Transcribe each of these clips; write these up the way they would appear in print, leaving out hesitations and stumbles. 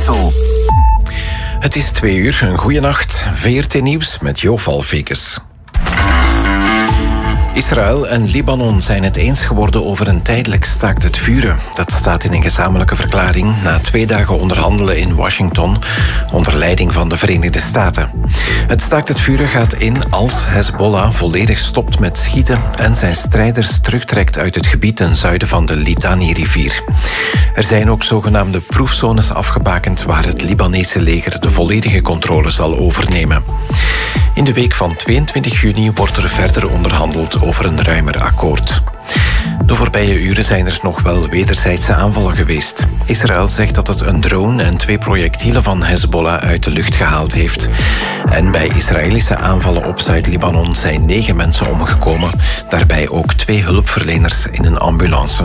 Brussel. Het is 2:00, een goeie nacht. VRT Nieuws met Jo Valfekes. Israël en Libanon zijn het eens geworden over een tijdelijk staakt het vuren. Dat staat in een gezamenlijke verklaring na 2 dagen onderhandelen in Washington onder leiding van de Verenigde Staten. Het staakt het vuren gaat in als Hezbollah volledig stopt met schieten en zijn strijders terugtrekt uit het gebied ten zuiden van de Litani-rivier. Er zijn ook zogenaamde proefzones afgebakend waar het Libanese leger de volledige controle zal overnemen. In de week van 22 juni wordt er verder onderhandeld over een ruimer akkoord. De voorbije uren zijn er nog wel wederzijdse aanvallen geweest. Israël zegt dat het een drone en 2 projectielen van Hezbollah uit de lucht gehaald heeft. En bij Israëlische aanvallen op Zuid-Libanon zijn 9 mensen omgekomen. Daarbij ook 2 hulpverleners in een ambulance.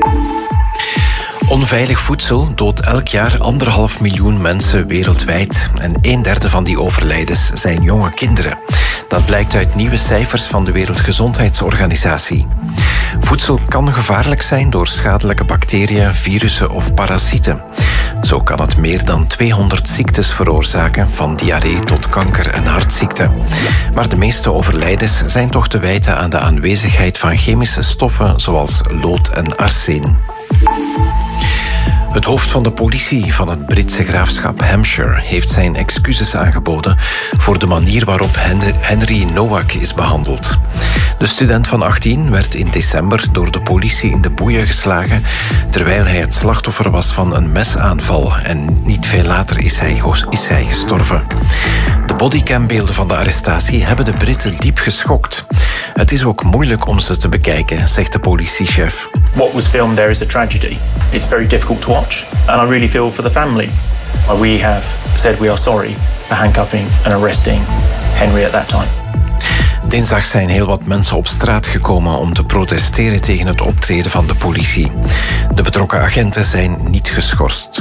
Onveilig voedsel doodt elk jaar 1,5 miljoen mensen wereldwijd. En 1/3 van die overlijdens zijn jonge kinderen. Dat blijkt uit nieuwe cijfers van de Wereldgezondheidsorganisatie. Voedsel kan gevaarlijk zijn door schadelijke bacteriën, virussen of parasieten. Zo kan het meer dan 200 ziektes veroorzaken, van diarree tot kanker en hartziekten. Maar de meeste overlijdens zijn toch te wijten aan de aanwezigheid van chemische stoffen zoals lood en arsen. Het hoofd van de politie van het Britse graafschap Hampshire heeft zijn excuses aangeboden voor de manier waarop Henry Nowak is behandeld. De student van 18 werd in december door de politie in de boeien geslagen terwijl hij het slachtoffer was van een mesaanval en niet veel later is hij gestorven. De bodycambeelden van de arrestatie hebben de Britten diep geschokt. Het is ook moeilijk om ze te bekijken, zegt de politiechef. What was filmed there is a tragedy. It's very difficult to watch, and I really feel for the family. We have said we are sorry for handcuffing and arresting Henry at that time. Dinsdag zijn heel wat mensen op straat gekomen om te protesteren tegen het optreden van de politie. De betrokken agenten zijn niet geschorst.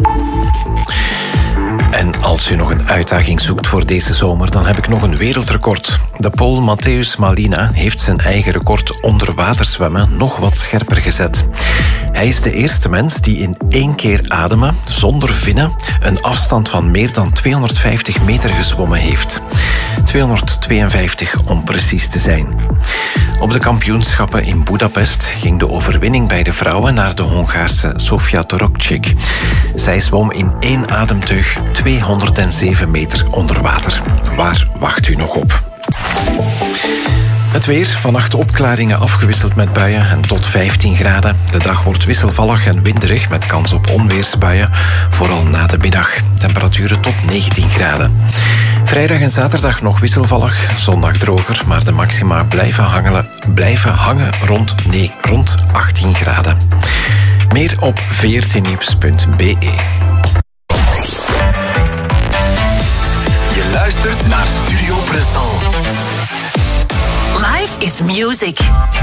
En als u nog een uitdaging zoekt voor deze zomer, dan heb ik nog een wereldrecord. De Pool Mateusz Malina heeft zijn eigen record onder water zwemmen nog wat scherper gezet. Hij is de eerste mens die in 1 keer ademen, zonder vinnen, een afstand van meer dan 250 meter gezwommen heeft. 252 om precies te zijn. Op de kampioenschappen in Budapest ging de overwinning bij de vrouwen naar de Hongaarse Sofia Torokcic. Zij zwom in 1 ademteug 207 meter onder water. Waar wacht u nog op? Het weer, vannacht opklaringen afgewisseld met buien en tot 15 graden. De dag wordt wisselvallig en winderig met kans op onweersbuien, vooral na de middag. Temperaturen tot 19 graden. Vrijdag en zaterdag nog wisselvallig, zondag droger, maar de maxima blijven hangen rond 18 graden. Meer op vrtnieuws.be. Je luistert naar Studio Brussel. Life is music.